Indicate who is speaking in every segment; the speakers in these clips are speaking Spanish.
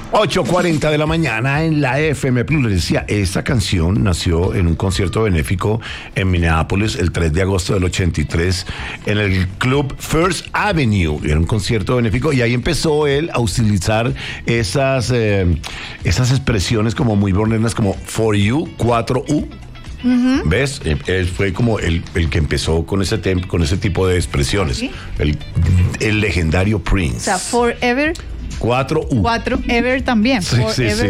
Speaker 1: 8:40 de la mañana en la FM Plus. Les decía, esta canción nació en un concierto benéfico en Minneapolis el 3 de agosto del 83 en el club First Avenue. Era un concierto benéfico y ahí empezó él a utilizar esas expresiones como muy modernas como for you, 4U. Uh-huh. ¿Ves? Él fue como el que empezó con ese tipo de expresiones. ¿Sí? El legendario Prince.
Speaker 2: O sea, forever.
Speaker 1: 4U.
Speaker 2: 4 ever también.
Speaker 1: Sí.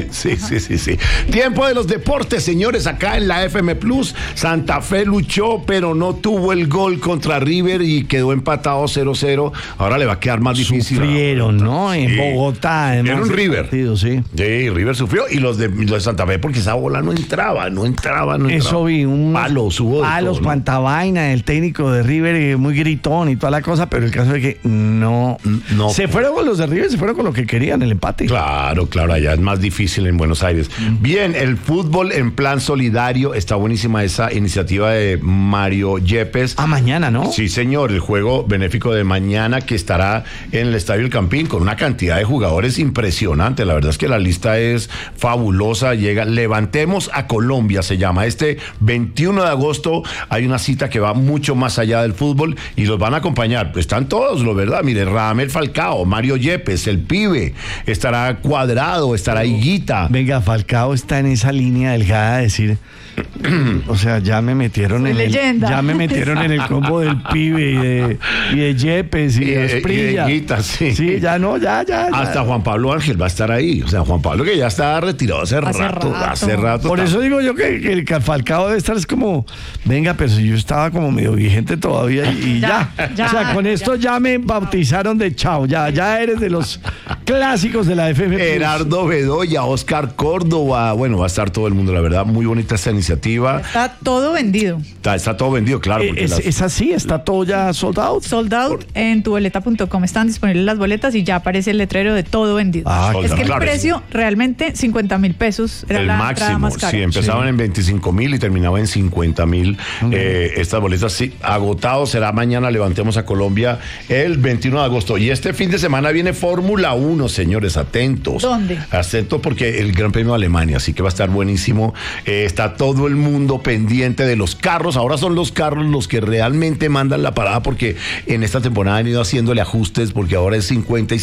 Speaker 1: Tiempo de los deportes, señores, acá en la FM Plus. Santa Fe luchó, pero no tuvo el gol contra River y quedó empatado 0-0. Ahora le va a quedar más difícil.
Speaker 3: Sufrieron, ¿no? En Bogotá.
Speaker 1: Era un River.
Speaker 3: Partido, sí,
Speaker 1: River sufrió. Y los de Santa Fe, porque esa bola no entraba.
Speaker 3: Eso vi, un
Speaker 1: palos,
Speaker 3: cuanta vaina, el técnico de River muy gritón y toda la cosa, pero el caso es que no. Se fueron con los de River, se fueron con lo que querían, el empate.
Speaker 1: Claro, allá es más difícil en Buenos Aires. Bien, el fútbol en plan solidario, está buenísima esa iniciativa de Mario Yepes.
Speaker 3: Mañana, ¿no?
Speaker 1: Sí, señor, el juego benéfico de mañana que estará en el Estadio El Campín con una cantidad de jugadores impresionante. La verdad es que la lista es fabulosa. Llega Levantemos a Colombia, se llama. Este 21 de agosto hay una cita que va mucho más allá del fútbol y los van a acompañar. Están todos, ¿lo verdad? Mire, Radamel Falcao, Mario Yepes, el Pibe, estará Cuadrado, estará Higuita.
Speaker 3: Venga, Falcao está en esa línea delgada de decir, o sea, ya me metieron en el combo del Pibe y de Yepes y de Asprilla.
Speaker 1: Y de Higuita, sí.
Speaker 3: Sí, ya.
Speaker 1: Hasta Juan Pablo Ángel va a estar ahí. O sea, Juan Pablo que ya está retirado hace rato.
Speaker 3: Por eso digo yo que el Falcao debe estar es como, venga, pero si yo estaba como medio vigente todavía y ya. O sea, con esto ya me bautizaron de chao, ya eres de los clásicos de la FM.
Speaker 1: Gerardo Bedoya, Oscar Córdoba, bueno, va a estar todo el mundo, la verdad, muy bonita esta iniciativa.
Speaker 2: Está todo vendido.
Speaker 1: Está todo vendido, claro.
Speaker 3: Es así, está todo ya sold out.
Speaker 2: Sold out en tuboleta.com están disponibles las boletas y ya aparece el letrero de todo vendido. Es que el precio realmente 50,000 pesos era
Speaker 1: el
Speaker 2: la
Speaker 1: máximo,
Speaker 2: más cara.
Speaker 1: sí, empezaban en 25,000 y terminaban en 50,000. Estas boletas, sí, agotado será mañana. Levantemos a Colombia el 21 de agosto. Y este fin de semana viene Fórmula 1, señores, atentos.
Speaker 2: ¿Dónde?
Speaker 1: Atentos porque el Gran Premio de Alemania, así que va a estar buenísimo. Está todo el mundo pendiente de los carros. Ahora son los carros los que realmente mandan la parada porque en esta temporada han ido haciéndole ajustes porque ahora es 50 y